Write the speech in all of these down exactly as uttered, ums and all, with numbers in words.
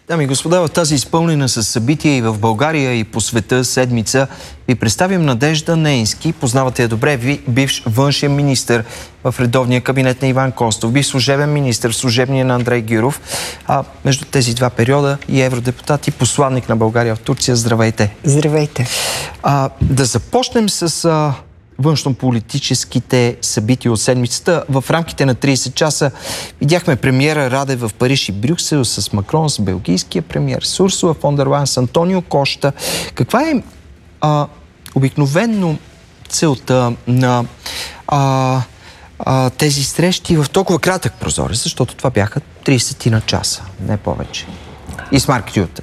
Дами и господа, в тази изпълнена с събития и в България, и по света седмица ви представим Надежда Нейнски. Познавате я добре, бивш външен министър в редовния кабинет на Иван Костов, бивш служебен министър в служебния на Андрей Гюров. А между тези два периода и евродепутат и посланник на България в Турция. Здравейте! Здравейте! А, да започнем с а, външнополитическите събития от седмицата. В рамките на трийсет часа видяхме премиера Радев в Париж и Брюксел с Макрон, с белгийския премиер, с Урсула фон дер Лайен, с Антонио Кошта. Каква е а, обикновенно целта на а, а, тези срещи в толкова кратък прозорец, защото това бяха трийсет на часа, не повече. И с Марк Рюте.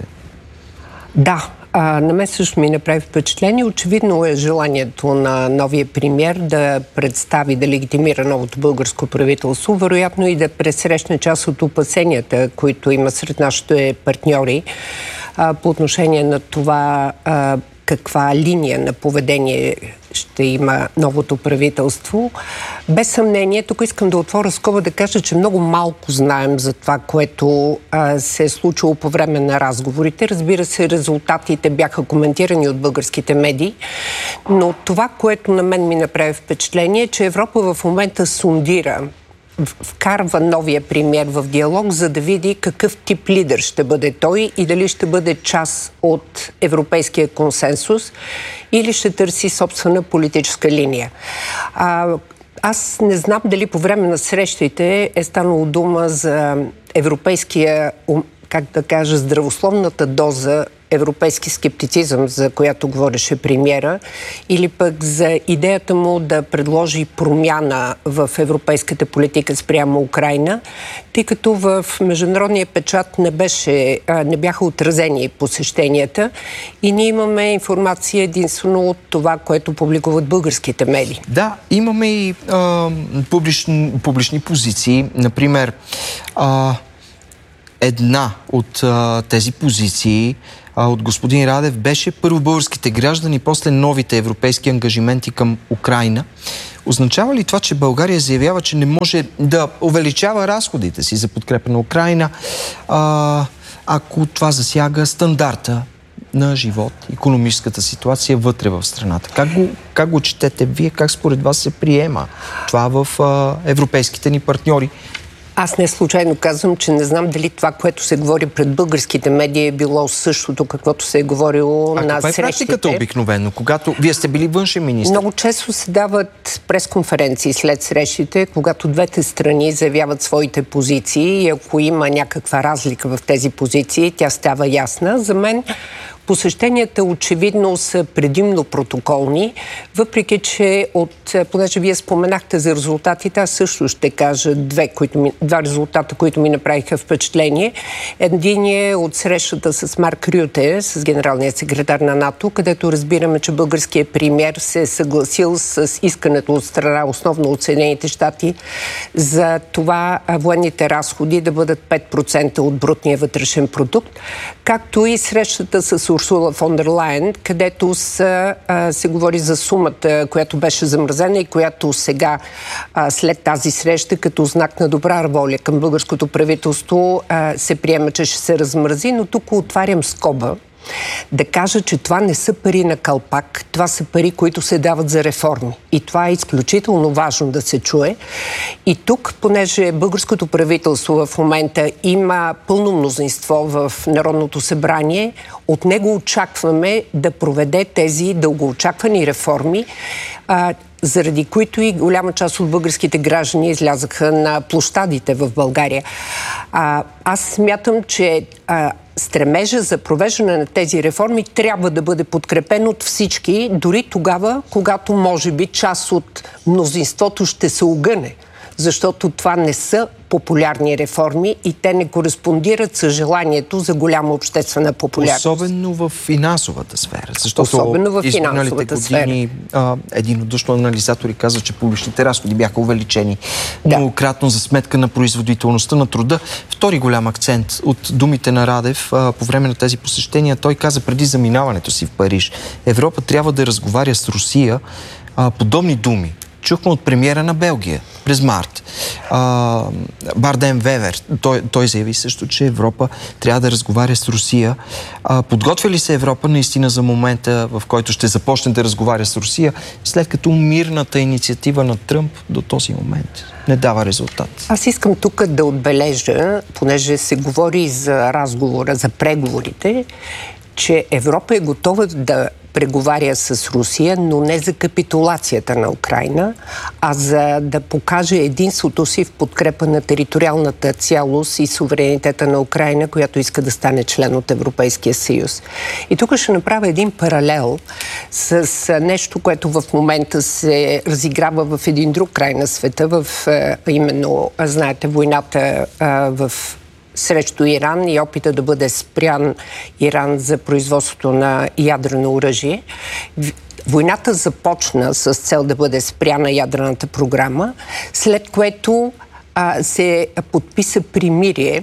Да. А, на мен също ми направи впечатление. Очевидно е желанието на новия премиер да представи, да легитимира новото българско правителство, вероятно и да пресрещне част от опасенията, които има сред нашите партньори а, по отношение на това а, каква линия на поведение ще има новото правителство. Без съмнение, тук искам да отворя скоба да кажа, че много малко знаем за това, което а, се е случило по време на разговорите. Разбира се, резултатите бяха коментирани от българските медии, но това, което на мен ми направи впечатление, е, че Европа в момента сондира, вкарва новия премиер в диалог, за да види какъв тип лидер ще бъде той и дали ще бъде част от европейския консенсус или ще търси собствена политическа линия. А, аз не знам дали по време на срещите е станало дума за европейския, как да кажа, здравословната доза европейски скептицизъм, за която говореше премиера, или пък за идеята му да предложи промяна в европейската политика спрямо Украйна, тъй като в международния печат не, беше, не бяха отразени посещенията и ние имаме информация единствено от това, което публикуват българските медии. Да, имаме и а, публични, публични позиции. Например, а, една от а, тези позиции от господин Радев беше първо българските граждани, после новите европейски ангажименти към Украйна. Означава ли това, че България заявява, че не може да увеличава разходите си за подкрепа на Украйна, а, ако това засяга стандарта на живот, икономическата ситуация вътре в страната? Как го, как го четете вие? Как според вас се приема това в а, европейските ни партньори? Аз не случайно казвам, че не знам дали това, което се говори пред българските медии, е било същото, каквото се е говорило а на срещите. А каква е практиката обикновено, когато вие сте били външен министър? Много често се дават пресконференции след срещите, когато двете страни заявяват своите позиции и ако има някаква разлика в тези позиции, тя става ясна. За мен посещенията очевидно са предимно протоколни, въпреки че от, понеже вие споменахте за резултатите, аз също ще кажа две, които ми, два резултата, които ми направиха впечатление. Един е от срещата с Марк Рюте, с генералния секретар на НАТО, където разбираме, че българският премиер се е съгласил с искането от страна, основно от Съединените щати, за това военните разходи да бъдат пет процента от брутния вътрешен продукт, както и срещата с Урсула фон дер Лайен, където са, а, се говори за сумата, която беше замразена и която сега, а, след тази среща, като знак на добра воля към българското правителство, а, се приема, че ще се размрази, но тук отварям скоба да кажа, че това не са пари на калпак, това са пари, които се дават за реформи. И това е изключително важно да се чуе. И тук, понеже българското правителство в момента има пълно мнозинство в Народното събрание, от него очакваме да проведе тези дългоочаквани реформи, а, заради които и голяма част от българските граждани излязаха на площадите в България. А, аз смятам, че а, стремежа за провеждане на тези реформи трябва да бъде подкрепен от всички, дори тогава, когато може би част от мнозинството ще се огъне, защото това не са популярни реформи и те не кореспондират с желанието за голяма обществена популярност. Особено в финансовата сфера. Защото Особено в финансовата години, сфера. Единодушно анализатори казват, че публичните разходи бяха увеличени да. многократно за сметка на производителността на труда. Втори голям акцент от думите на Радев а, по време на тези посещения, той каза преди заминаването си в Париж: Европа трябва да разговаря с Русия. А, подобни думи Чухме от премиера на Белгия през март. А, Барден Вевер, той, той заяви също, че Европа трябва да разговаря с Русия. А, подготвя ли се Европа наистина за момента, в който ще започне да разговаря с Русия, след като мирната инициатива на Тръмп до този момент не дава резултат? Аз искам тук да отбележа, понеже се говори за разговора, за преговорите, че Европа е готова да преговаря с Русия, но не за капитулацията на Украйна, а за да покаже единството си в подкрепа на териториалната цялост и суверенитета на Украйна, която иска да стане член от Европейския съюз. И тук ще направя един паралел с нещо, което в момента се разиграва в един друг край на света, в именно, знаете, войната в срещу Иран и опита да бъде спрян Иран за производството на ядрено оръжие. Войната започна с цел да бъде спряна ядрената програма, след което а, се подписа примирие.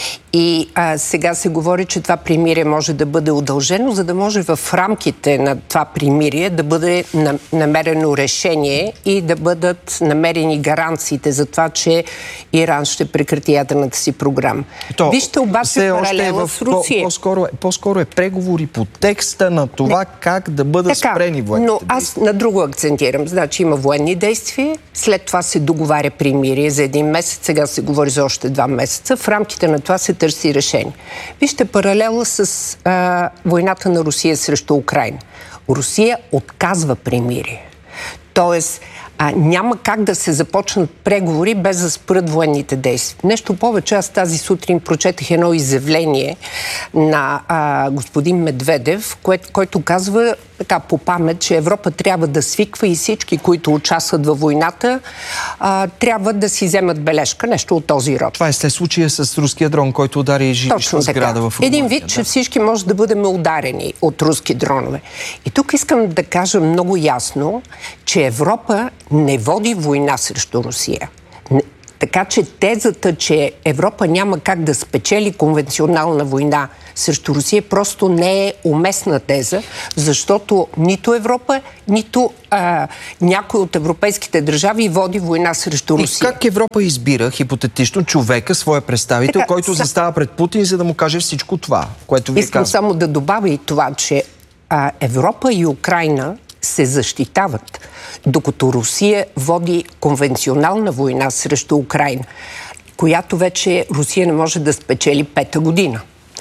И а, сега се говори, че това примирие може да бъде удължено, за да може в рамките на това примирие да бъде на, намерено решение и да бъдат намерени гаранциите за това, че Иран ще прекрати ядрената си програма. То, Вижте обаче паралела е с Русия. По-скоро е, по-скоро е преговори по текста на това Не. как да бъдат така, спрени военните но аз действия. на друго акцентирам. Значи има военни действия, след това се договаря примирие за един месец, сега се говори за още два месеца. В рамките на това се търси решение. Вижте паралела с а, войната на Русия срещу Украйна. Русия отказва примирие. Тоест, а, няма как да се започнат преговори без да спрат военните действия. Нещо повече, аз тази сутрин прочетах едно изявление на а, господин Медведев, кое, който казва така по памет, че Европа трябва да свиква и всички, които участват във войната, а, трябва да си вземат бележка. Нещо от този род. Това е след случая с руския дрон, който удари жилищна сграда в Румъния. Един вид, да. че всички може да бъдем ударени от руски дронове. И тук искам да кажа много ясно, че Европа не води война срещу Русия. Така че тезата, че Европа няма как да спечели конвенционална война срещу Русия, просто не е уместна теза, защото нито Европа, нито а, някой от европейските държави води война срещу Русия. И как Европа избира хипотетично човека, своя представител, така, който са... застава пред Путин, за да му каже всичко това, което ви Искам казва? само да добавя и това, че а, Европа и Украйна се защитават, докато Русия води конвенционална война срещу Украйна, която вече Русия не може да спечели пета година.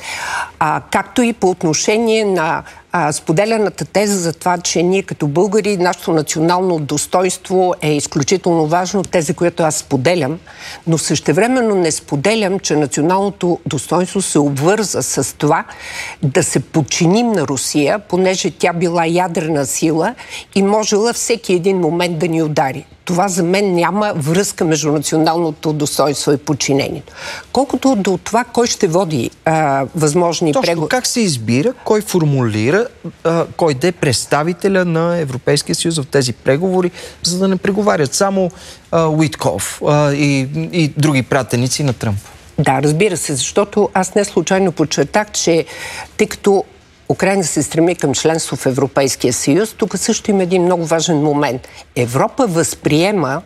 А, както и по отношение на а, споделяната теза за това, че ние като българи, нашето национално достоинство е изключително важно, теза, която аз споделям, но същевременно не споделям, че националното достоинство се обвърза с това да се подчиним на Русия, понеже тя била ядрена сила и можела всеки един момент да ни удари. Това за мен няма връзка между националното достоинство и подчинението. Колкото до това, кой ще води а, възможни преговори. Точно как се избира, кой формулира, а, кой да е представителя на Европейския съюз в тези преговори, за да не преговарят само а, Уитков а, и, и други пратеници на Тръмп? Да, разбира се, защото аз не случайно подчертах, че тъй като Украйна се стреми към членство в Европейския съюз, тук също има един много важен момент. Европа възприема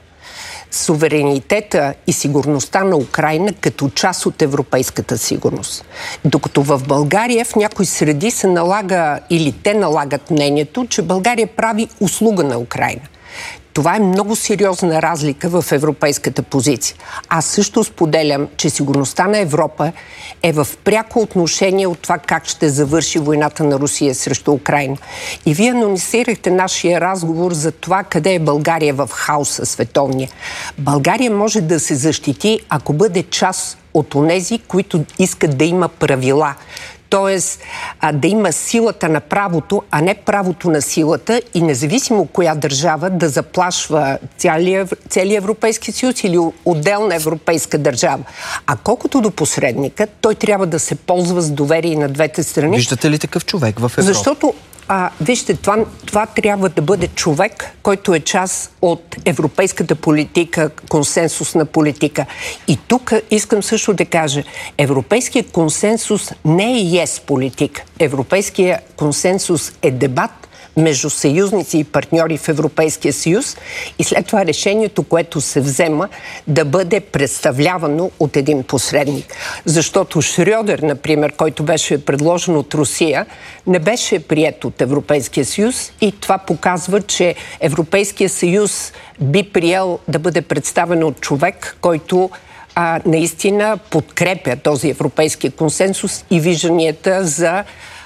суверенитета и сигурността на Украйна като част от европейската сигурност. Докато в България в някои среди се налага или те налагат мнението, че България прави услуга на Украйна. Това е много сериозна разлика в европейската позиция. Аз също споделям, че сигурността на Европа е в пряко отношение от това как ще завърши войната на Русия срещу Украйна. И вие анонсирахте нашия разговор за това къде е България в хаоса световния. България може да се защити, ако бъде част от онези, които искат да има правила. Тоест а, да има силата на правото, а не правото на силата и независимо коя държава да заплашва целия, целия Европейски съюз или отделна европейска държава. А колкото до посредника, той трябва да се ползва с доверие на двете страни. Виждате ли такъв човек в Европа? Защото А, вижте, това, това трябва да бъде човек, който е част от европейската политика, консенсусна политика. И тук искам също да кажа, европейският консенсус не е yes политика. Европейският консенсус е дебат между съюзници и партньори в Европейския съюз и след това решението, което се взема, да бъде представлявано от един посредник. Защото Шрьодер, например, който беше предложен от Русия, не беше приет от Европейския съюз и това показва, че Европейския съюз би приел да бъде представен от човек, който а, наистина подкрепя този европейски консенсус и вижданията за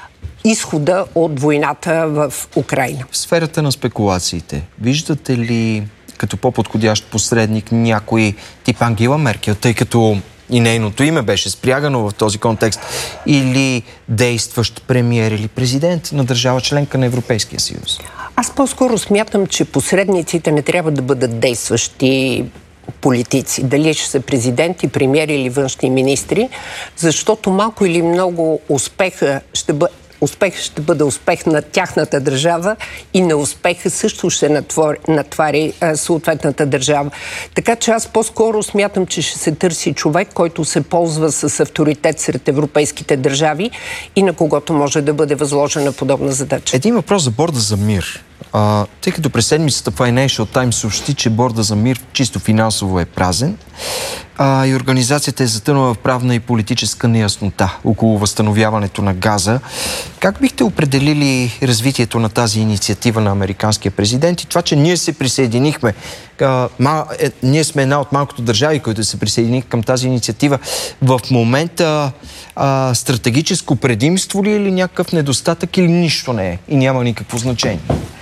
изхода от войната в Украйна. В сферата на спекулациите, виждате ли като по-подходящ посредник някой тип Ангела Меркел, тъй като и нейното име беше спрягано в този контекст, или действащ премиер или президент на държава членка на Европейския съюз? Аз по-скоро смятам, че посредниците не трябва да бъдат действащи политици. Дали ще са президенти, премиери или външни министри, защото малко или много успеха ще бъде Успех ще бъде успех на тяхната държава и неуспеха също ще натвори, натвари а, съответната държава. Така че аз по-скоро смятам, че ще се търси човек, който се ползва с авторитет сред европейските държави и на когото може да бъде възложена подобна задача. Един въпрос за борда за мир. А, тъй като през седмицата Financial Times съобщи, че борда за мир чисто финансово е празен, а, и организацията е затънала в правна и политическа неяснота около възстановяването на газа. Как бихте определили развитието на тази инициатива на американския президент и това, че ние се присъединихме, а, ма, е, ние сме една от малкото държави, които се присъединиха към тази инициатива, в момента а, стратегическо предимство ли или някакъв недостатък или нищо не е и няма никакво значение?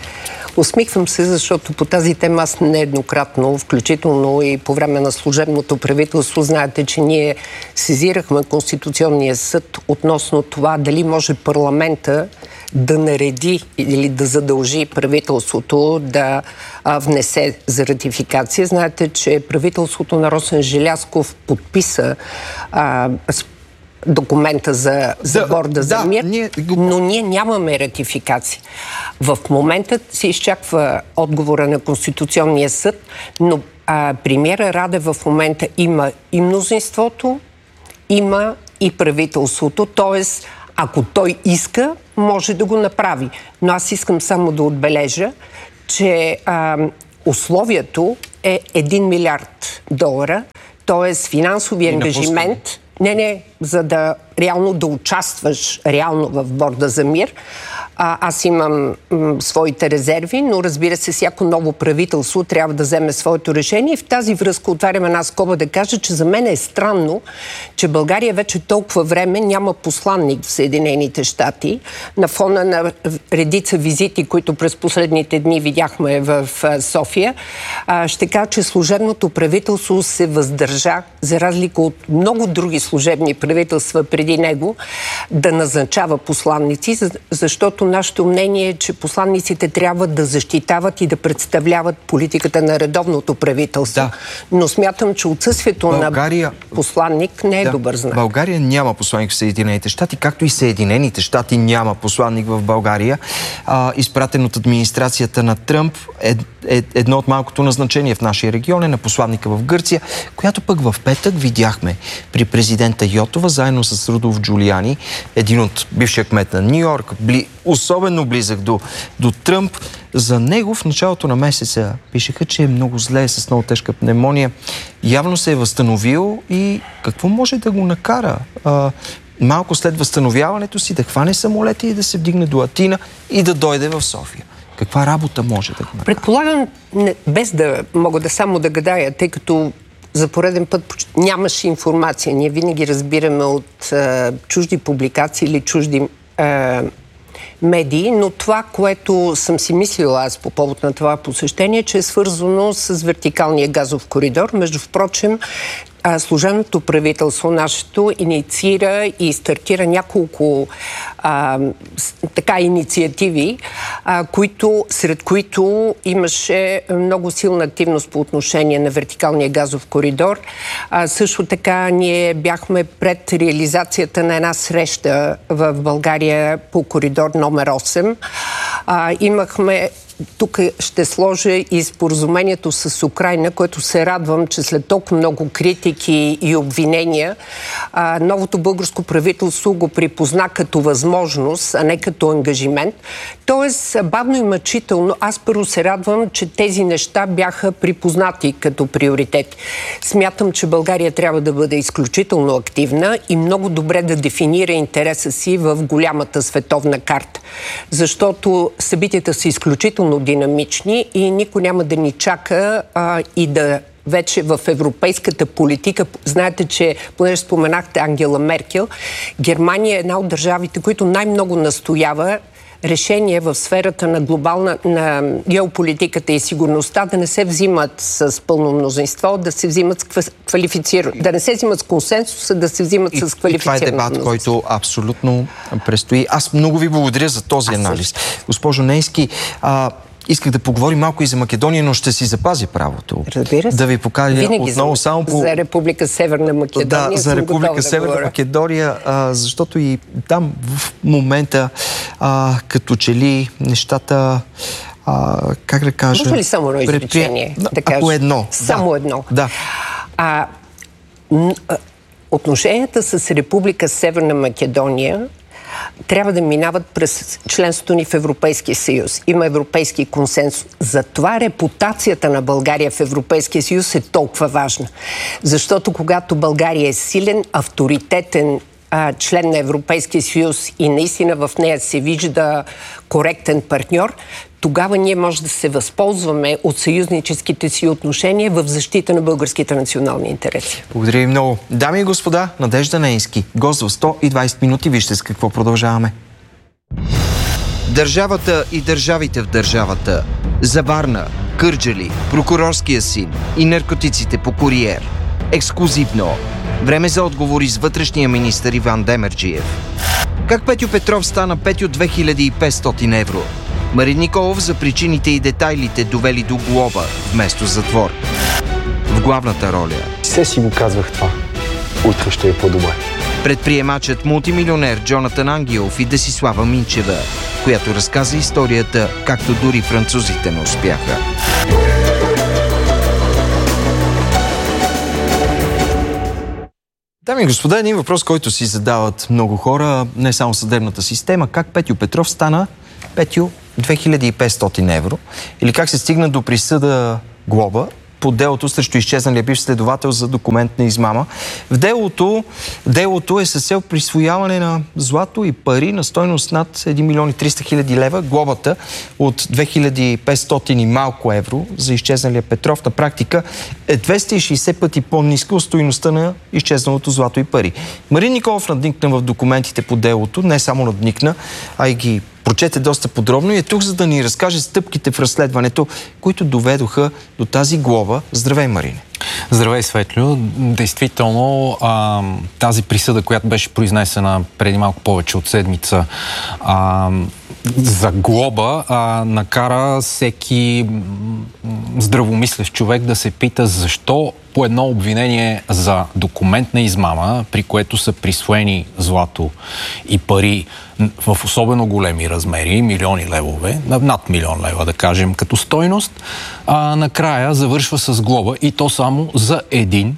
Усмихвам се, защото по тази тема аз нееднократно, включително и по време на служебното правителство, знаете, че ние сезирахме Конституционния съд относно това дали може парламента да нареди или да задължи правителството да а, внесе за ратификация. Знаете, че правителството на Росен Желязков подписа а, документа за, за да, борда да, за мир, ние... но ние нямаме ратификация. В момента се изчаква отговора на Конституционния съд, но а, премиера Радев в момента има и мнозинството, има и правителството, т.е. ако той иска, може да го направи. Но аз искам само да отбележа, че а, условието е един милиард долара, т.е. финансови ангажимент. Не, не, за да реално да участваш реално в борда за мир. А, аз имам м, своите резерви, но разбира се, всяко ново правителство трябва да вземе своето решение. И в тази връзка отварям една скоба да кажа, че за мен е странно, че България вече толкова време няма посланник в Съединените щати. На фона на редица визити, които през последните дни видяхме в София, а, ще кажа, че служебното правителство се въздържа, за разлика от много други служебни правителства преди него, да назначава посланници, защото нашето мнение е, че посланниците трябва да защитават и да представляват политиката на редовното правителство. Да. Но смятам, че отсъствието България... на посланник не е да. добър знак. България няма посланник в Съединените щати, както и Съединените щати няма посланник в България. А, изпратен от администрацията на Тръмп е, е едно от малкото назначение в нашия регион е на посланника в Гърция, която пък в петък видяхме при президента Йотова, заедно с Рудолф Джулиани, един от бившия кмет на Нью-Йорк, бли, особено близък до, до Тръмп. За него в началото на месеца пишеха, че е много зле, с много тежка пневмония. Явно се е възстановил и какво може да го накара а, малко след възстановяването си да хване самолети и да се вдигне до Атина и да дойде в София? Каква работа може да го накара? Предполагам, не, без да мога да само да гадая, тъй като за пореден път нямаше информация. Ние винаги разбираме от а, чужди публикации или чужди а, медии, но това, което съм си мислила аз по повод на това посещение, че е свързано с вертикалния газов коридор. Между впрочем, служебното правителство нашето инициира и стартира няколко а, така инициативи, а, които, сред които имаше много силна активност по отношение на вертикалния газов коридор. А, също така ние бяхме пред реализацията на една среща в България по коридор номер осем. А, имахме тук ще сложа и споразумението с Украйна, което се радвам, че след толкова много критики и обвинения, а, новото българско правителство го припозна като възможност, а не като ангажимент. Тоест, бавно и мъчително, аз първо се радвам, че тези неща бяха припознати като приоритет. Смятам, че България трябва да бъде изключително активна и много добре да дефинира интереса си в голямата световна карта. Защото събитията са изключително динамични и никой няма да ни чака а, и да вече в европейската политика. Знаете, че, понеже споменахте Ангела Меркел, Германия е една от държавите, които най-много настоява решение в сферата на глобална, на геополитиката и сигурността да не се взимат с пълно мнозинство, да се взимат с квалифицирано. Да не се взимат с консенсус, а да се взимат и, с квалифицирано. И това е дебат, мнозинство, който абсолютно предстои. Аз много ви благодаря за този анализ. Госпожо Нейнски, а, исках да поговорим малко и за Македония, но ще си запази правото. Разбира се. Да ви покажа отново за, само по... за Република Северна Македония. Да, за Република Северна да Македония, а, защото и там в момента а, като че ли нещата, а, как да кажа... Може ли само едно изречение? Да, да кажа? Ако едно. Само да. едно. Да. А, отношенията с Република Северна Македония трябва да минават през членството ни в Европейския съюз. Има европейски консенсус. Затова репутацията на България в Европейския съюз е толкова важна. Защото когато България е силен, авторитетен а, член на Европейския съюз и наистина в нея се вижда коректен партньор, тогава ние може да се възползваме от съюзническите си отношения в защита на българските национални интереси. Благодаря ви много. Дами и господа, Надежда Нейнски, гост в сто и двайсет минути. Вижте с какво продължаваме. Държавата и държавите в държавата. За Варна, Кърджали, прокурорския син и наркотиците по куриер. Ексклузивно. Време за отговори с вътрешния министър Иван Демерджиев. Как Петю Петров стана Петю две хиляди и петстотин евро? Марин Николов за причините и детайлите довели до глоба вместо затвор. В главната роля. Все си го казвах това. Утре ще е по-добре. Предприемачът мултимилионер Джонатан Ангелов и Десислава Минчева, която разказа историята, както дори французите не успяха. Дами и господа, един въпрос, който си задават много хора, не само съдебната система, как Петю Петров стана Петю две хиляди и петстотин евро, или как се стигна до присъда глоба по делото срещу изчезналия бивш следовател за документна измама. В делото, делото е с цел присвояване на злато и пари на стойност над един милион и триста хиляди лева. Глобата от две хиляди и петстотин и малко евро за изчезналия Петров на практика е двеста и шейсет пъти по-ниска от стойността на изчезналото злато и пари. Марин Николов надникна в документите по делото, не само надникна, а и ги прочете доста подробно и е тук, за да ни разкаже стъпките в разследването, които доведоха до тази глоба. Здравей, Марине! Здравей, Светлю! Действително, а, тази присъда, която беше произнесена преди малко повече от седмица а, за глоба, а, накара всеки здравомислещ човек да се пита защо по едно обвинение за документна измама, при което са присвоени злато и пари в особено големи размери, милиони левове, над милион лева, да кажем, като стойност, а, накрая завършва с глоба и то само за един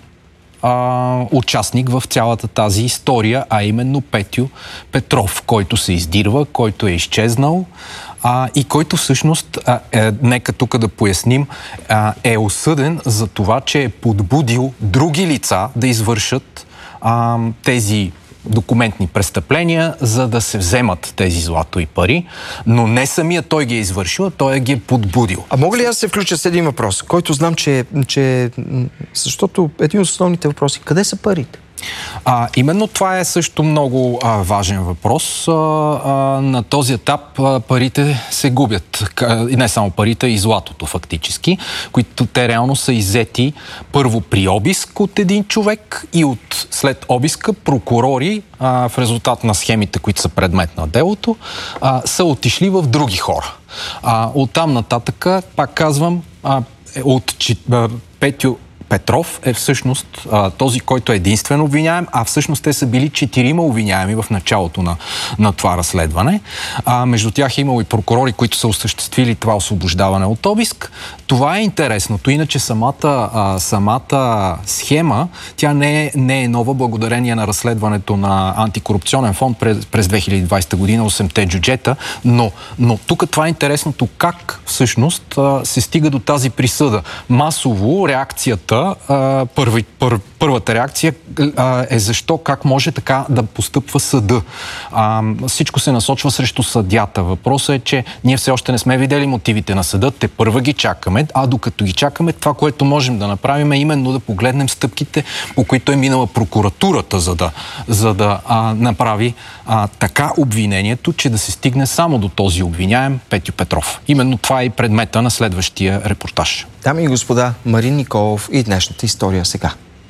а, участник в цялата тази история, а именно Петю Петров, който се издирва, който е изчезнал, А, и който всъщност, а, е, нека тук да поясним, а, е осъден за това, че е подбудил други лица да извършат а, тези документни престъпления, за да се вземат тези злато и пари, но не самия той ги е извършил, а той ги е подбудил. А мога ли аз се включа с един въпрос, който знам, че, че защото един от основните въпроси, къде са парите? А, именно това е също много а, важен въпрос. А, а, на този етап а, парите се губят. И не само парите, и златото фактически, които те реално са иззети първо при обиск от един човек и от след обиска прокурори а, в резултат на схемите, които са предмет на делото, а, са отишли в други хора. А, оттам нататъка, пак казвам, а, от а, Петю Петров е всъщност а, този, който е единствен обвиняем, а всъщност те са били четирима обвиняеми в началото на, на това разследване. А, между тях е имало и прокурори, които са осъществили това освобождаване от обиск. Това е интересното. Иначе самата, а, самата схема, тя не е, не е нова благодарение на разследването на антикорупционен фонд през, през две хиляди и двадесета година, осемте джуджета, но, но тук това е интересното как всъщност а, се стига до тази присъда. Масово реакцията, а, първи, пър, първата реакция а, е защо, как може така да постъпва съда. А, всичко се насочва срещу съдята. Въпросът е, че ние все още не сме видели мотивите на съда, те първа ги чакаме, а докато ги чакаме, това, което можем да направим е именно да погледнем стъпките, по които е минала прокуратурата, за да, за да а, направи а, така обвинението, че да се стигне само до този обвиняем Петю Петров. Именно това е и предмета на следващия репортаж. Дами и господа, Марин Николов и днешната история сега.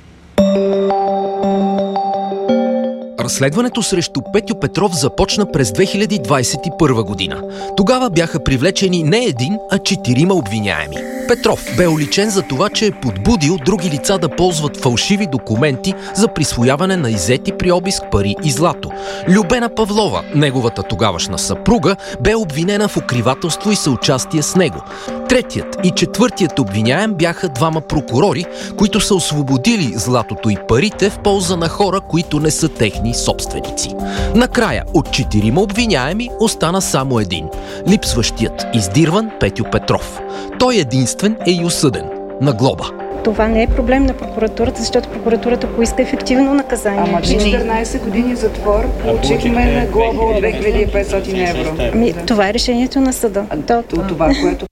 Разследването срещу Петю Петров започна през две хиляди двадесет и първа година. Тогава бяха привлечени не един, а четирима обвиняеми. Петров бе уличен за това, че е подбудил други лица да ползват фалшиви документи за присвояване на иззети при обиск пари и злато. Любена Павлова, неговата тогавашна съпруга, бе обвинена в укривателство и съучастие с него. Третият и четвъртият обвиняем бяха двама прокурори, които са освободили златото и парите в полза на хора, които не са техни собственици. Накрая от четирима обвиняеми остана само един – липсващият издирван Петю Петров. Той единствен е и осъден на глоба. Това не е проблем на прокуратурата, защото прокуратурата поиска ефективно наказание. Ама четиринадесет години затвор получихме на глоба от две хиляди и петстотин евро. Ами, това е решението на съда. То, това, което...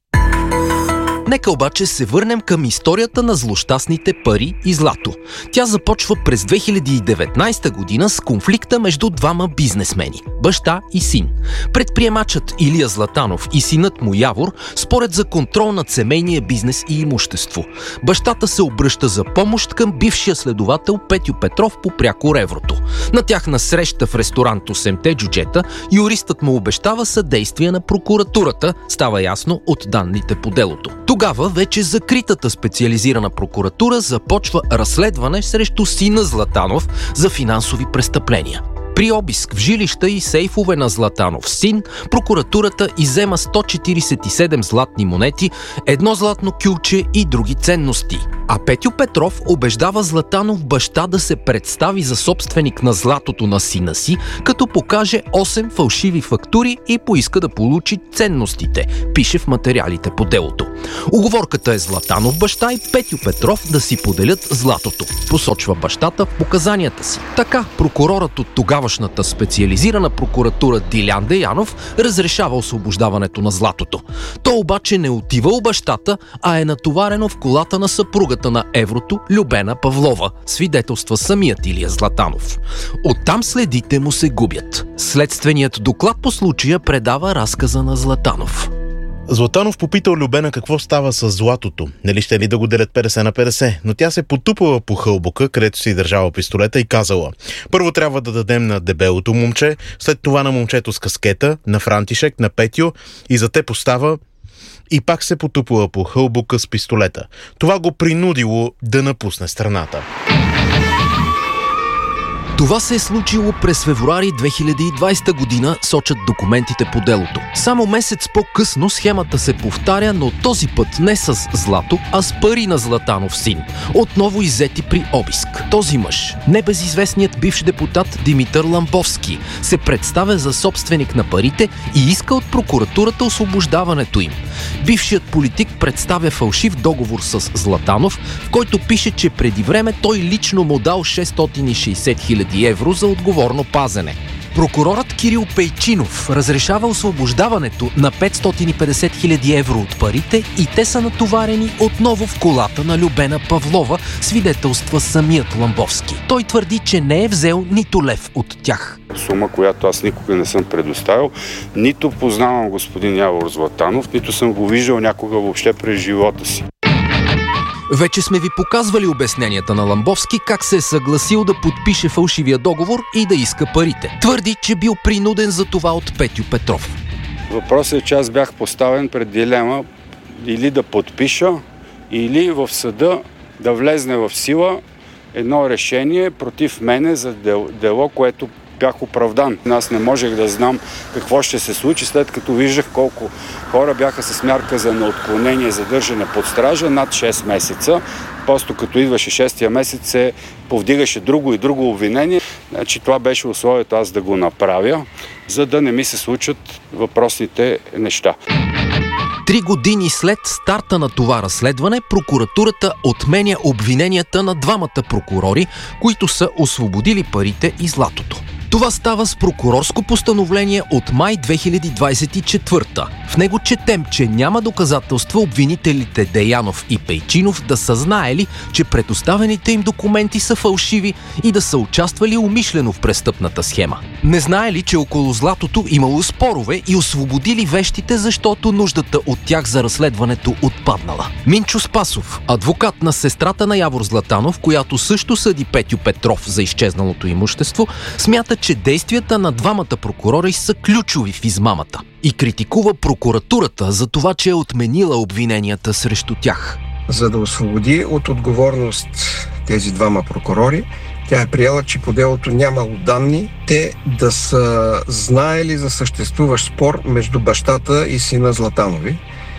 Нека обаче се върнем към историята на злощастните пари и злато. Тя започва през две хиляди и деветнадесета година с конфликта между двама бизнесмени – баща и син. Предприемачът Илия Златанов и синът му Явор спорят за контрол над семейния бизнес и имущество. Бащата се обръща за помощ към бившия следовател Петю Петров по прякор Еврото. На тяхна среща в ресторант осемте джуджета юристът му обещава съдействие на прокуратурата, става ясно от данните по делото. Тогава вече закритата специализирана прокуратура започва разследване срещу сина Златанов за финансови престъпления. При обиск в жилища и сейфове на Златанов син, прокуратурата иззема сто четиридесет и седем златни монети, едно златно кюлче и други ценности. А Петю Петров убеждава Златанов баща да се представи за собственик на златото на сина си, като покаже осем фалшиви фактури и поиска да получи ценностите, пише в материалите по делото. Уговорката е Златанов баща и Петю Петров да си поделят златото, посочва бащата в показанията си. Така прокурорът от тогавашната специализирана прокуратура Дилян Деянов разрешава освобождаването на златото. То обаче не отива у бащата, а е натоварено в колата на съпругата на Еврото Любена Павлова, свидетелства самият Илия Златанов. Оттам следите му се губят. Следственият доклад по случая предава разказа на Златанов. Златанов попитал Любена какво става с златото. Нали ще ли да го делят петдесет на петдесет? Но тя се потупала по хълбока, където си държала пистолета и казала: първо трябва да дадем на дебелото момче, след това на момчето с каскета, на Франтишек, на Петю и за те постава. И пак се потупала по хълбока с пистолета. Това го принудило да напусне страната. Това се е случило през февруари две хиляди и двадесета година, сочат документите по делото. Само месец по-късно схемата се повтаря, но този път не с злато, а с пари на Златанов син. Отново иззети при обиск. Този мъж, небезизвестният бивш депутат Димитър Ламбовски, се представя за собственик на парите и иска от прокуратурата освобождаването им. Бившият политик представя фалшив договор с Златанов, в който пише, че преди време той лично му дал шестстотин и шейсет хиляди евро за отговорно пазене. Прокурорът Кирил Пейчинов разрешава освобождаването на петстотин и петдесет хиляди евро от парите и те са натоварени отново в колата на Любена Павлова, свидетелства самият Ламбовски. Той твърди, че не е взел нито лев от тях. Сума, която аз никога не съм предоставил. Нито познавам господин Явор Златанов, нито съм го виждал някога въобще през живота си. Вече сме ви показвали обясненията на Ламбовски как се е съгласил да подпише фалшивия договор и да иска парите. Твърди, че бил принуден за това от Петю Петров. Въпросът е, че аз бях поставен пред дилема или да подпиша, или в съда да влезне в сила едно решение против мене за дел, дело, което бях оправдан. Аз не можех да знам какво ще се случи, след като виждах колко хора бяха с мярка за неотклонение, задържане под стража над шест месеца. Просто като идваше шестия месец се повдигаше друго и друго обвинение. Значи това беше условието аз да го направя, за да не ми се случат въпросните неща. Три години след старта на това разследване, прокуратурата отменя обвиненията на двамата прокурори, които са освободили парите и златото. Това става с прокурорско постановление от май две хиляди двадесет и четвърта. В него четем, че няма доказателства обвинителите Деянов и Пейчинов да са знаели, че предоставените им документи са фалшиви и да са участвали умишлено в престъпната схема. Не знаели, че около златото имало спорове и освободили вещите, защото нуждата от тях за разследването отпаднала. Минчо Спасов, адвокат на сестрата на Явор Златанов, която също съди Петю Петров за изчезналото имущество, смята, че действията на двамата прокурори са ключови в измамата и критикува прокуратурата за това, че е отменила обвиненията срещу тях. За да освободи от отговорност тези двама прокурори, тя е приела, че по делото нямало данни те да са знаели за съществуващ спор между бащата и сина Златанови.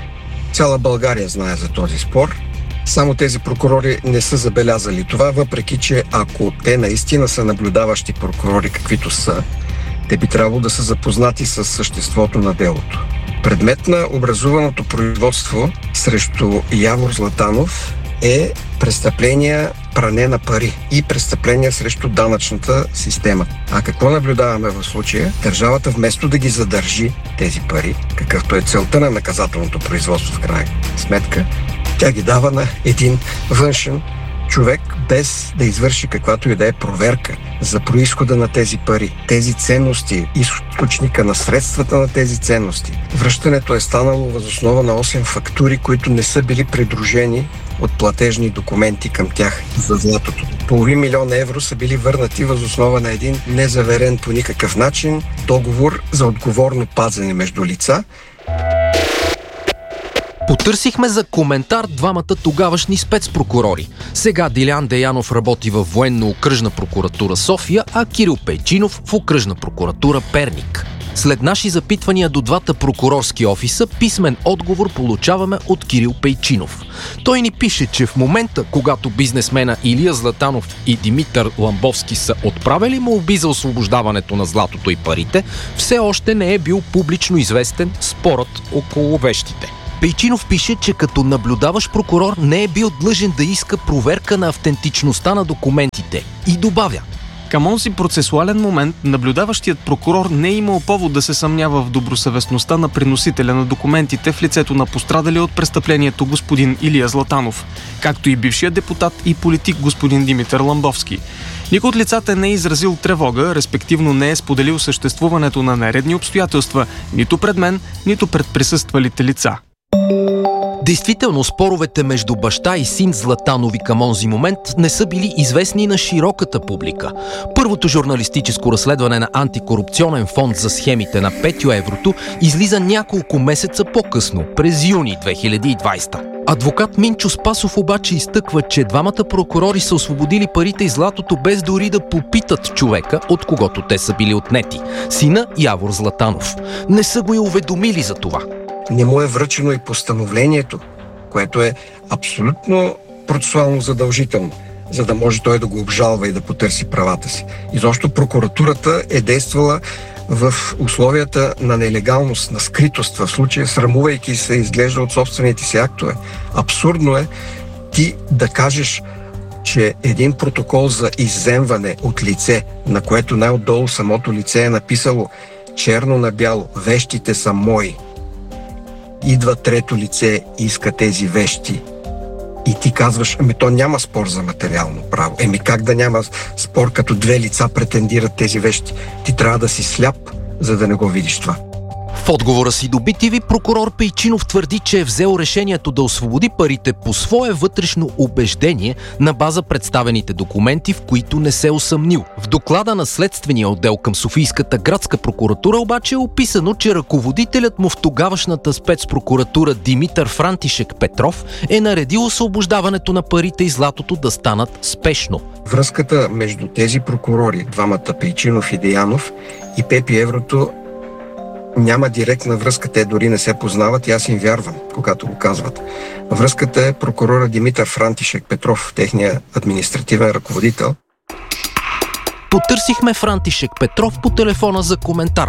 Цяла България знае за този спор. Само тези прокурори не са забелязали това, въпреки че ако те наистина са наблюдаващи прокурори, каквито са, те би трябвало да са запознати с съществото на делото. Предмет на образуваното производство срещу Явор Златанов е престъпления пране на пари и престъпления срещу данъчната система. А какво наблюдаваме в случая? Държавата вместо да ги задържи тези пари, какъвто е целта на наказателното производство в крайна сметка, тя ги дава на един външен човек, без да извърши каквато и да е проверка за произхода на тези пари, тези ценности, източника на средствата на тези ценности. Връщането е станало въз основа на осем фактури, които не са били придружени от платежни документи към тях за златото. Половин милион евро са били върнати въз основа на един незаверен по никакъв начин договор за отговорно пазене между лица. Потърсихме за коментар двамата тогавашни спецпрокурори. Сега Дилян Деянов работи във Военно-окръжна прокуратура София, а Кирил Пейчинов в Окръжна прокуратура Перник. След наши запитвания до двата прокурорски офиса, писмен отговор получаваме от Кирил Пейчинов. Той ни пише, че в момента, когато бизнесмена Илия Златанов и Димитър Ламбовски са отправили молби за освобождаването на златото и парите, все още не е бил публично известен спорът около вещите. Пейчинов пише, че като наблюдаващ прокурор не е бил длъжен да иска проверка на автентичността на документите и добавя: към онзи процесуален момент наблюдаващият прокурор не е имал повод да се съмнява в добросъвестността на приносителя на документите в лицето на пострадалия от престъплението господин Илия Златанов, както и бившия депутат и политик господин Димитър Ламбовски. Никой от лицата не е изразил тревога, респективно не е споделил съществуването на нередни обстоятелства нито пред мен, нито пред присъствалите лица. Действително, споровете между баща и син Златанови към онзи момент не са били известни на широката публика. Първото журналистическо разследване на антикорупционен фонд за схемите на Петю Еврото излиза няколко месеца по-късно, през юни две хиляди и двадесета. Адвокат Минчо Спасов обаче изтъква, че двамата прокурори са освободили парите и златото без дори да попитат човека, от когото те са били отнети – сина Явор Златанов. Не са го и уведомили за това. Не му е връчено и постановлението, което е абсолютно процесуално задължително, за да може той да го обжалва и да потърси правата си. Изобщо прокуратурата е действала в условията на нелегалност, на скритост, в случая срамувайки се изглежда от собствените си актове. Абсурдно е ти да кажеш, че един протокол за изземване от лице, на което най-отдолу самото лице е написало черно на бяло: вещите са мои. Идва трето лице и иска тези вещи. И ти казваш: ами то няма спор за материално право. Еми как да няма спор, като две лица претендират тези вещи? Ти трябва да си сляп, за да не го видиш това. В отговора си до Би Ти Ви прокурор Пейчинов твърди, че е взел решението да освободи парите по свое вътрешно убеждение на база представените документи, в които не се усъмнил. В доклада на следствения отдел към Софийската градска прокуратура обаче е описано, че ръководителят му в тогавашната спецпрокуратура Димитър Франтишек Петров е наредил освобождаването на парите и златото да станат спешно. Връзката между тези прокурори, двамата Пейчинов и Деянов, и Пепи Еврото няма директна връзка, те дори не се познават и аз им вярвам, когато го казват. Връзката е прокурора Димитър Франтишек Петров, техния административен ръководител. Потърсихме Франтишек Петров по телефона за коментар.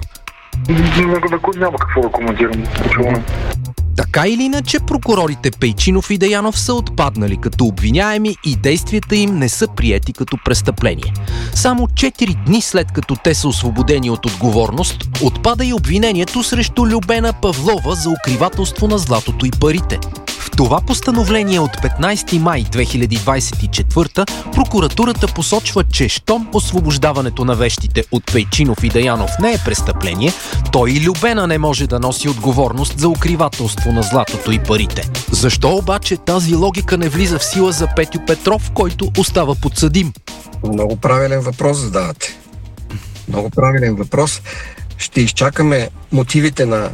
Няма какво да коментирам. Така или иначе, прокурорите Пейчинов и Деянов са отпаднали като обвиняеми и действията им не са приети като престъпление. Само четири дни след като те са освободени от отговорност, отпада и обвинението срещу Любена Павлова за укривателство на златото и парите. В това постановление от петнайсети май две хиляди двайсет и четвърта прокуратурата посочва, че щом освобождаването на вещите от Пейчинов и Деянов не е престъпление, то и Любена не може да носи отговорност за укривателство на златото и парите. Защо обаче тази логика не влиза в сила за Петю Петров, който остава подсъдим? Много правилен въпрос задавате. Много правилен въпрос. Ще изчакаме мотивите на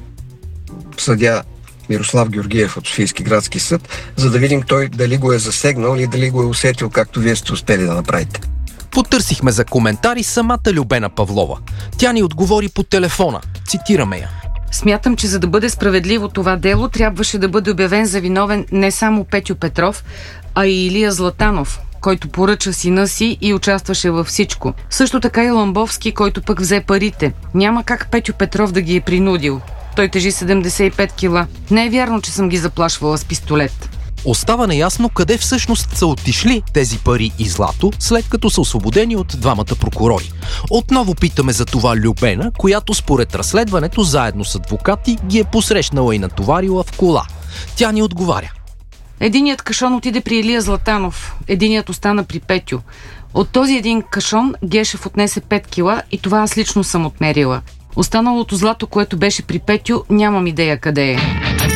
съдия Мирослав Георгиев от Софийски градски съд, за да видим той дали го е засегнал или дали го е усетил, както вие сте успели да направите. Потърсихме за коментари самата Любена Павлова. Тя ни отговори по телефона. Цитираме я. Смятам, че за да бъде справедливо това дело, трябваше да бъде обявен за виновен не само Петю Петров, а и Илия Златанов, който поръча сина си и участваше във всичко. Също така и Ламбовски, който пък взе парите. Няма как Петю Петров да ги е принудил. Той тежи седемдесет и пет кила. Не е вярно, че съм ги заплашвала с пистолет. Остава неясно къде всъщност са отишли тези пари и злато, след като са освободени от двамата прокурори. Отново питаме за това Любена, която според разследването заедно с адвокати ги е посрещнала и натоварила в кола. Тя ни отговаря. Единият кашон отиде при Илия Златанов, единият остана при Петю. От този един кашон Гешев отнесе пет кила и това аз лично съм отмерила. Останалото злато, което беше при Петю, нямам идея къде е.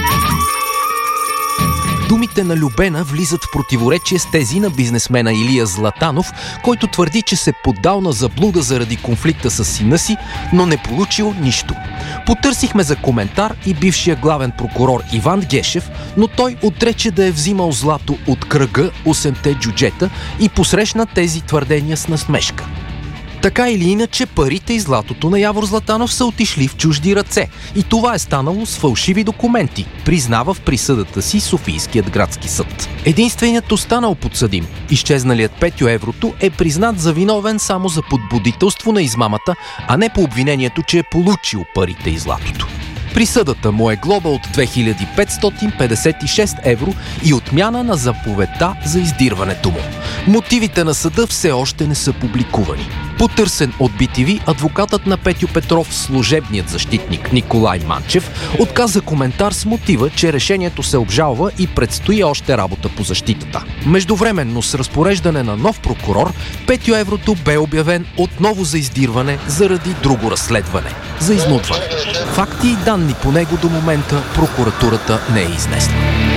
Думите на Любена влизат в противоречие с тези на бизнесмена Илия Златанов, който твърди, че се поддал на заблуда заради конфликта с сина си, но не получил нищо. Потърсихме за коментар и бившия главен прокурор Иван Гешев, но той отрече да е взимал злато от кръга осемте джуджета и посрещна тези твърдения с насмешка. Така или иначе, парите и златото на Явор Златанов са отишли в чужди ръце и това е станало с фалшиви документи, признава в присъдата си Софийският градски съд. Единственият останал подсъдим, изчезналият Петю Еврото, е признат за виновен само за подбудителство на измамата, а не по обвинението, че е получил парите и златото. Присъдата му е глоба от две хиляди петстотин петдесет и шест евро и отмяна на заповедта за издирването му. Мотивите на съда все още не са публикувани. Потърсен от Би Ти Ви, адвокатът на Петю Петров, служебният защитник Николай Манчев, отказа коментар с мотива, че решението се обжалва и предстои още работа по защитата. Междувременно с разпореждане на нов прокурор, Петю Еврото бе обявен отново за издирване заради друго разследване – за изнудване. Факти и данни по него до момента прокуратурата не е изнесла.